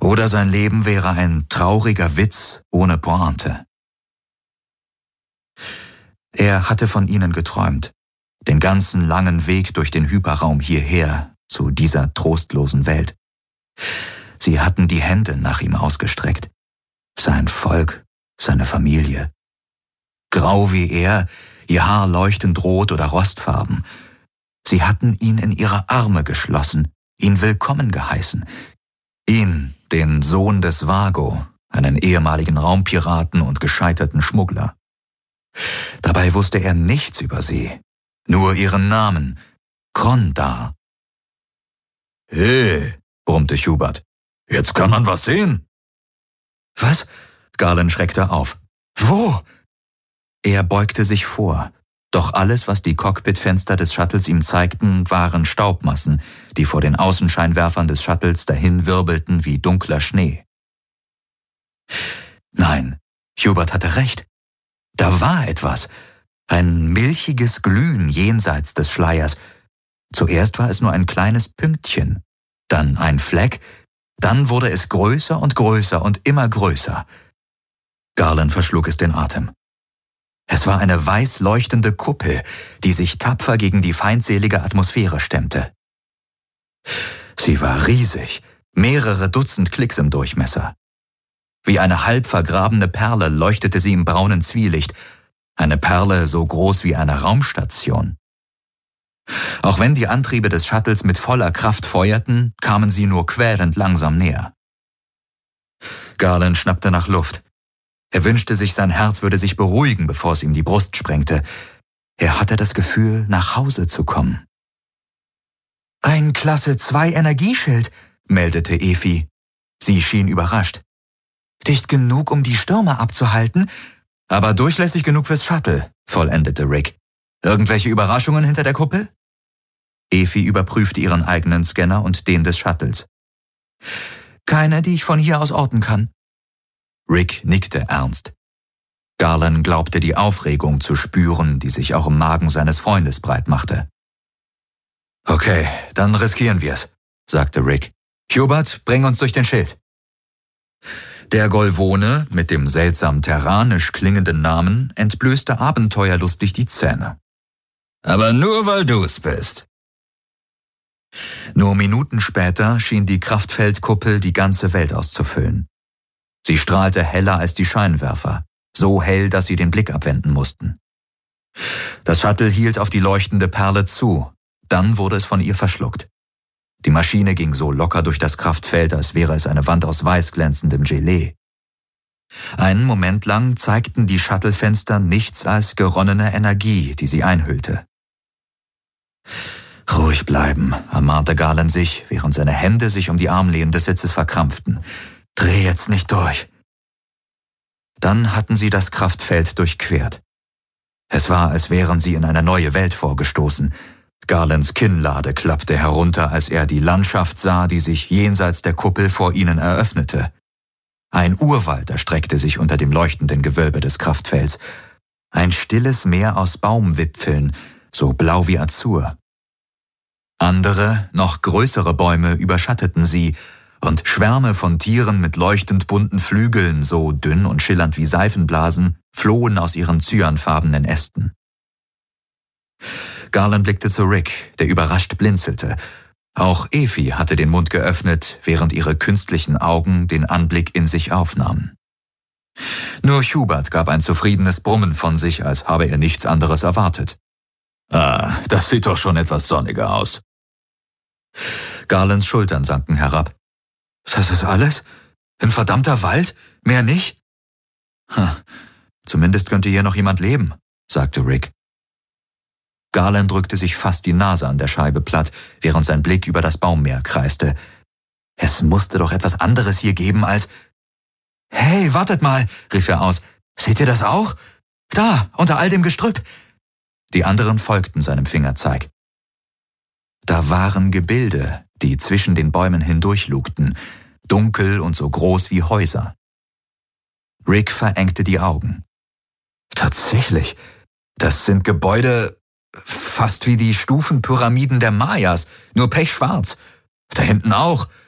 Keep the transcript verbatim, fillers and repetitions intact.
Oder sein Leben wäre ein trauriger Witz ohne Pointe. Er hatte von ihnen geträumt, den ganzen langen Weg durch den Hyperraum hierher, zu dieser trostlosen Welt. Sie hatten die Hände nach ihm ausgestreckt. Sein Volk, seine Familie. Grau wie er, ihr Haar leuchtend rot oder rostfarben. Sie hatten ihn in ihre Arme geschlossen, ihn willkommen geheißen. Ihn, den Sohn des Vago, einen ehemaligen Raumpiraten und gescheiterten Schmuggler. Dabei wusste er nichts über sie, nur ihren Namen, Krondar. »Hey«, brummte Hubert, »jetzt kann man was sehen.« »Was?« Garland schreckte auf. »Wo?« Er beugte sich vor, doch alles, was die Cockpitfenster des Shuttles ihm zeigten, waren Staubmassen, die vor den Außenscheinwerfern des Shuttles dahin wirbelten wie dunkler Schnee. Nein, Hubert hatte recht. Da war etwas, ein milchiges Glühen jenseits des Schleiers. Zuerst war es nur ein kleines Pünktchen, dann ein Fleck, dann wurde es größer und größer und immer größer. Garland verschlug es den Atem. Es war eine weiß leuchtende Kuppel, die sich tapfer gegen die feindselige Atmosphäre stemmte. Sie war riesig, mehrere Dutzend Klicks im Durchmesser. Wie eine halb vergrabene Perle leuchtete sie im braunen Zwielicht, eine Perle so groß wie eine Raumstation. Auch wenn die Antriebe des Shuttles mit voller Kraft feuerten, kamen sie nur quälend langsam näher. Garland schnappte nach Luft. Er wünschte sich, sein Herz würde sich beruhigen, bevor es ihm die Brust sprengte. Er hatte das Gefühl, nach Hause zu kommen. »Ein Klasse zwei Energieschild«, meldete Efi. Sie schien überrascht. »Dicht genug, um die Stürme abzuhalten, aber durchlässig genug fürs Shuttle«, vollendete Rick. »Irgendwelche Überraschungen hinter der Kuppel?« Efi überprüfte ihren eigenen Scanner und den des Shuttles. »Keine, die ich von hier aus orten kann.« Rick nickte ernst. Garland glaubte die Aufregung zu spüren, die sich auch im Magen seines Freundes breit machte. »Okay, dann riskieren wir's«, sagte Rick. »Hubert, bring uns durch den Schild.« Der Golvone mit dem seltsam terranisch klingenden Namen entblößte abenteuerlustig die Zähne. »Aber nur, weil du's bist.« Nur Minuten später schien die Kraftfeldkuppel die ganze Welt auszufüllen. Sie strahlte heller als die Scheinwerfer, so hell, dass sie den Blick abwenden mussten. Das Shuttle hielt auf die leuchtende Perle zu, dann wurde es von ihr verschluckt. Die Maschine ging so locker durch das Kraftfeld, als wäre es eine Wand aus weiß glänzendem Gelee. Einen Moment lang zeigten die Shuttlefenster nichts als geronnene Energie, die sie einhüllte. »Ruhig bleiben«, ermahnte Garland sich, während seine Hände sich um die Armlehnen des Sitzes verkrampften. »Dreh jetzt nicht durch.« Dann hatten sie das Kraftfeld durchquert. Es war, als wären sie in eine neue Welt vorgestoßen. Garlands Kinnlade klappte herunter, als er die Landschaft sah, die sich jenseits der Kuppel vor ihnen eröffnete. Ein Urwald erstreckte sich unter dem leuchtenden Gewölbe des Kraftfelds. Ein stilles Meer aus Baumwipfeln, so blau wie Azur. Andere, noch größere Bäume überschatteten sie, und Schwärme von Tieren mit leuchtend bunten Flügeln, so dünn und schillernd wie Seifenblasen, flohen aus ihren cyanfarbenen Ästen. Garland blickte zu Rick, der überrascht blinzelte. Auch Efi hatte den Mund geöffnet, während ihre künstlichen Augen den Anblick in sich aufnahmen. Nur Hubert gab ein zufriedenes Brummen von sich, als habe er nichts anderes erwartet. »Ah, das sieht doch schon etwas sonniger aus.« Garlands Schultern sanken herab. »Das ist alles? Ein verdammter Wald? Mehr nicht?« »Ha, zumindest könnte hier noch jemand leben«, sagte Rick. Garland drückte sich fast die Nase an der Scheibe platt, während sein Blick über das Baummeer kreiste. Es musste doch etwas anderes hier geben als... »Hey, wartet mal«, rief er aus. »Seht ihr das auch? Da, unter all dem Gestrüpp.« Die anderen folgten seinem Fingerzeig. Da waren Gebilde, die zwischen den Bäumen hindurchlugten, dunkel und so groß wie Häuser. Rick verengte die Augen. Tatsächlich, das sind Gebäude fast wie die Stufenpyramiden der Mayas, nur pechschwarz. Da hinten auch,